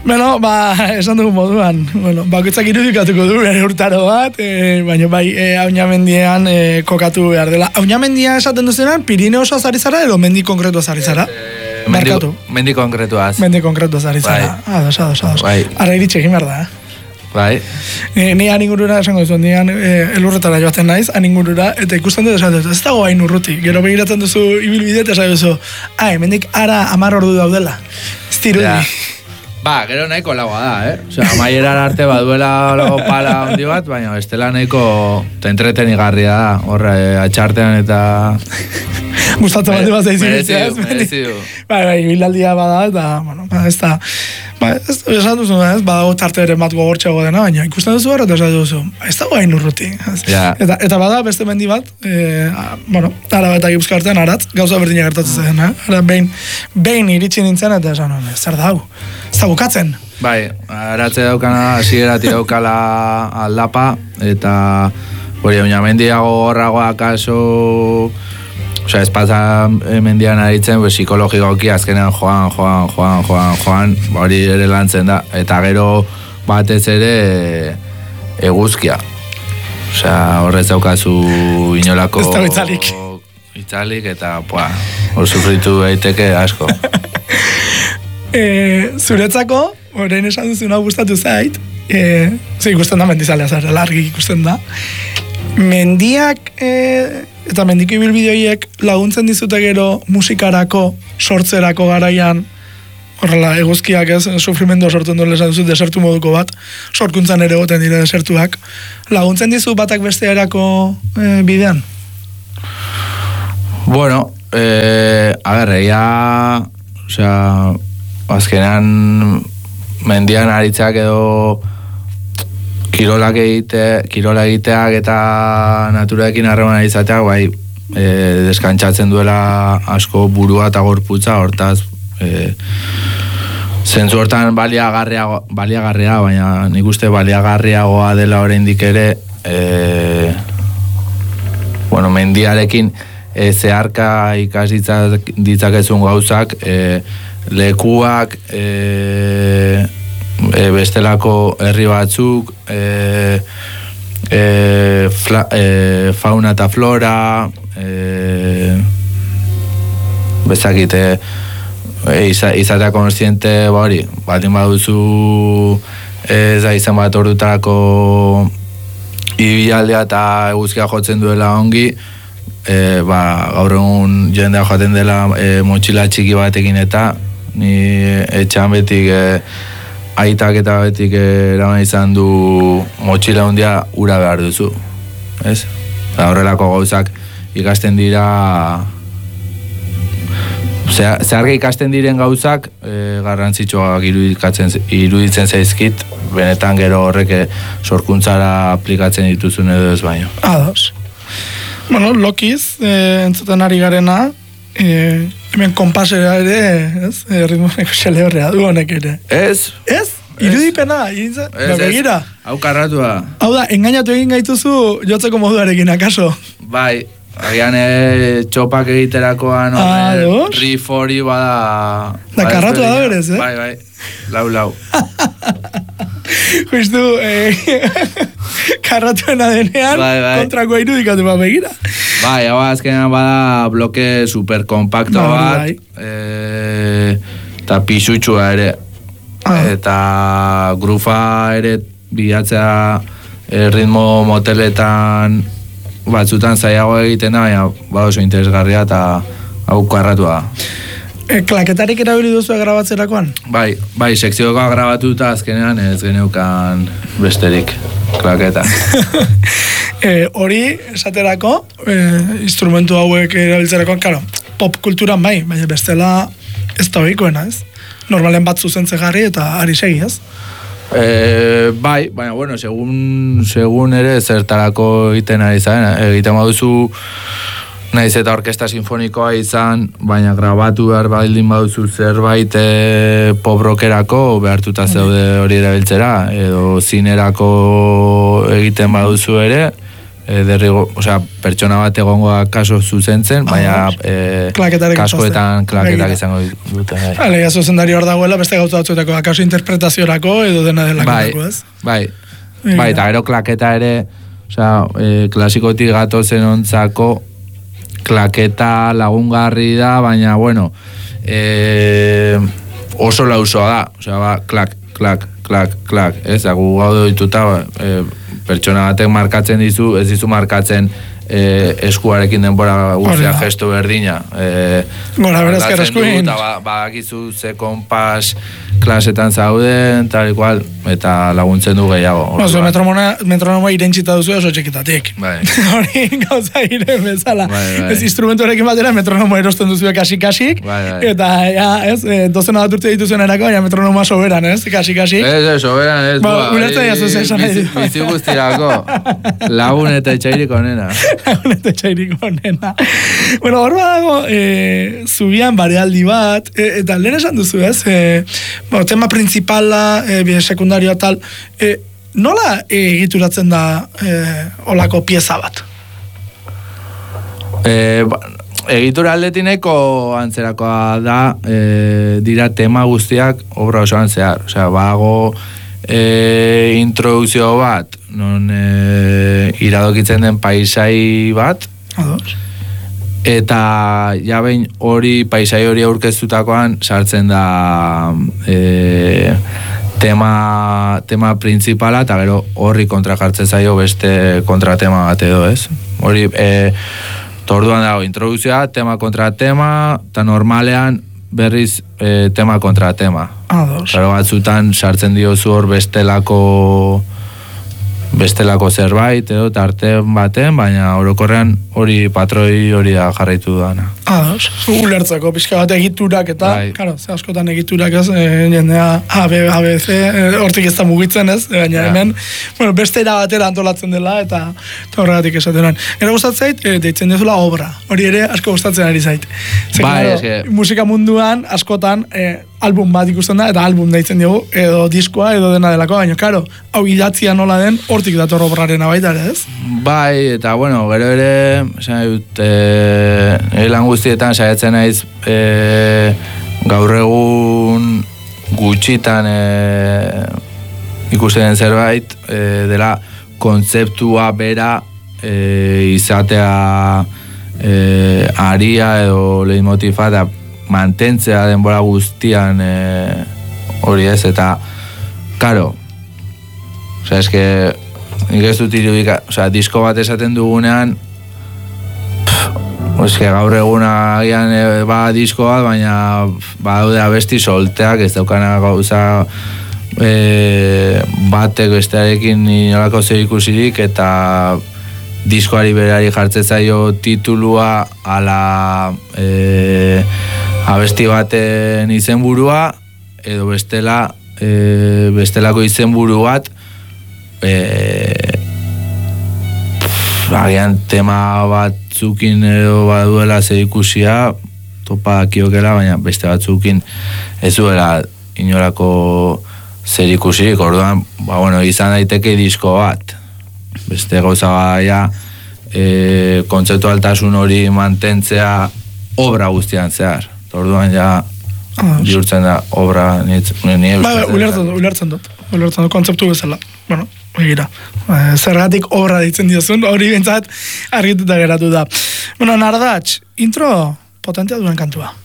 Bueno, esan dugu moduan, bakoitzak irudikatuko du ere urtaro bat, baina bai, Aunamendiean kokatu behar dela. Aunamendia esaten duzenan, Pirineosa zari zara edo mendi konkretua zari zara? Mendi konkretuaz. Mendi konkretua zari zara. Ados. Arra iritsi egin behar da, Bai. Ni aningurura esango duzu, ni elurretara joaten naiz, aningurura, eta ikusten dut esan dut, ez dago hain urruti. Gero begiratzen duzu ibilbide eta esan duzu, hemendik ara 10 ordu daudela. Ez dirudi. Gero nahiko lagoa da, Osea, amaierar arte baduela lago pala handi bat, baina estela nahiko entretenigarria da, horre, atxartean eta... Gustatzen bat dut zaizibitzeaz. Merezi du. Bai, bilaldia bada, eta, bueno, ez da... esan duzu, badago tarte ere bat gogortxago dena, baina ikusten duzu gara, eta esan duzu, ez dago hain urruti. Eta bada, beste mendi bat, Araba eta Gipuzkoa artean, aratz, gauza berdina gertatzen zen, Ara, behin iritsi nintzen, eta esan, zer da hau? Ez da bukatzen. Bai, aratze daukana, hasieratik daukala aldapa, eta hori, Aunamendiago horragoa kaso... Osea, ez pasa mendian aritzen, psikologikoki azkenean joan, hori ere lantzen da. Eta gero batez ere eguzkia. Osea, horrez daukazu inolako... Ez da itzalik. Itzalik eta, hor sufritu daiteke asko. Zuretzako, orain esan duzuna gustatu zait, ikusten da mendizalea zara, largi ikusten da. Mendiak eta mendiko ibilbideoiek laguntzen dizute gero musikarako, sortzerako garaian, horrela, eguzkiak sufrimendu sortzen duen esan duzu, desertu moduko bat, sorkuntzan ere goten dire desertuak. Laguntzen dizu batak bestearako bidean? Bueno, osea, azkenan mendian aritzak edo kirola egiteak eta naturaekin harremana izateak, bai, deskantzatzen duela asko burua eta gorputza, hortaz, zentzu hortan baliagarria, baina nik uste baliagarriagoa dela oraindik ere, mendiarekin zeharka ikas ditzakezun gauzak, lekuak, bestelako herri batzuk, fauna eta flora, bezakite, izatea konstiente, batin baduzu ez da izan bat ordutarako ibialdea eta eguzkia jotzen duela ongi, gaur egun jendea joaten dela motxila txiki batekin eta ni etxan betik aitak eta betik eraman izan du motxila hundia ura behar duzu, ez? Horrelako gauzak ikasten dira, zeharka ikasten diren gauzak garrantzitsuak iruditzen zaizkit, benetan gero horrek sorkuntzara aplikatzen dituzun edo ez baino. Ados. Bueno, Lokiz, entzuten ari garena, hemen kompasera ere, ez? Ritmoneko xale horrea du honek ere. Ez? Ez? Irudipena, begira. Hau karratua. Hau da, engainatu egin gaituzu jotzeko moduarekin, akaso? Bai, agian txopak egiterakoan riff hori bada... Da, karratua da berez, Bai, lau. Justu, karratuena denean, kontrakoa irudikatu begira. Bai, hau azkenean bada bloke superkompakto bat, eta pisutxua ere, eta grufa ere bilatzea ritmo moteletan batzutan zaiago egiten da, baina badoso interesgarria eta hau karratua da. Klaketarik erabili duzu grabatzerakoan? Bai, sekziokoa grabatuta azkenean ez geneukan besterik klaketa. Hori esaterako, instrumentu hauek erabiltzerakoan, karo, pop kulturan bai, baina bestela ez da ohikoena, ez? Normalen bat zuzentze jarri eta ari segi, ez? Bai, baina, bueno, segun ere zertarako egiten ari zaren, egiten baduzu naiz eta orkesta sinfonikoa izan, baina grabatu behar baldin baduzu zerbait pop-rockerako behartuta zeude hori erabiltzera, edo zinerako egiten baduzu ere, pertsona bat egongoa kaso zuzentzen, baina kaskoetan klaketak izango dute. Alega, zuzendari hor dagoela, beste gauza batzuetako, akaso interpretaziorako edo dena delako, ez? Bai, eta gero klaketa ere, klasikotik gatozen ontzako, klaketa lagungarri da, baina, bueno, oso lausoa da, klak, ez, gu gaude dituta, pertsona batek markatzen dizu, ez dizu markatzen eskuarekin denbora guztia gesto berdina. Gora, berazker eskuin. Badakizu ze konpas klasetan zauden, tal y cual, eta laguntzen du gehiago. Metronomoa irentzita duzu oso txekitatik. Hori gauza iren bezala. Ez instrumentorekin batera metronomoa erosten duzu kasik-kasik, eta dozena bat urte dituzuen erako, metronomoa soberan, ez? Kasik-kasik. Ez, soberan, ez. Ulertzen jazu zesan nahi du. Bizi guztirako. Lagun eta etxairiko nena. Lagun eta etxairiko nena. Bueno, hor badago, zubian barealdi bat, eta lehen esan duzu, ez? Tema principala, sekundarioa tal, nola egituratzen da olako pieza bat? Egitura aldetineko antzerakoa da, dira tema guztiak obra osoan zehar. Osea, bago introduzio bat, non iradokitzen den paisai bat, eta jabein hori paisai hori aurkeztutakoan sartzen da tema principala, eta gero horri kontra jartzen zaio beste kontratema bat edo, ez? Hori, orduan dago introduzioa, tema kontra tema, eta normalean berriz tema kontra tema. Pero batzutan sartzen diozu hor bestelako zerbait edo tarten baten, baina orokorrean hori patroi hori da jarraitu dana. Ulertzeko, pixka bat egiturak eta, karo, ze askotan egiturak ez, jendea ABC, hortik ez da mugitzen ez, baina hemen, bueno, beste batera antolatzen dela eta horregatik esaten. Gero gustatzen zait, deitzen dezula obra, hori ere asko gustatzen ari zait. Musika munduan askotan album bat ikusten da, eta album deitzen dugu, edo diskoa, edo dena delako, baina, karo, hau idatzia nola den, hortik dator obraren abaita, ez? Bai, eta, bueno, gero ere, esan dut, lan guztietan saiatzen naiz, gaur egun gutxitan ikusten den zerbait, dela kontzeptua bera izatea aria edo leitmotifa, eta mantentzea denbora guztian hori ez, eta karo, osea, eske nik ez dut irudika, osea, disko bat esaten dugunean eske gaur eguna agian disko bat, baina badaude abesti solteak, ez daukana gauza batek bestearekin inolako zer ikusirik, eta diskoari berari jartzen zaio titulua ala abesti baten izenburua edo bestelako izenburu bat agian tema batzukin edo baduela zer ikusia topa dakiokela, baina beste batzukin ez duela inolako zer ikusirik, orduan izan daiteke disko bat, beste gauza baia kontzeptualtasun hori mantentzea obra guztian zehar. Orduan ja bihurtzen da obra ulertzen dut kontzeptu bezala. Bueno, egira. Zergatik obra ditzen diozun, hori bentsat argituta geratu da. Bueno, Nardatx, intro potentea duen kantua.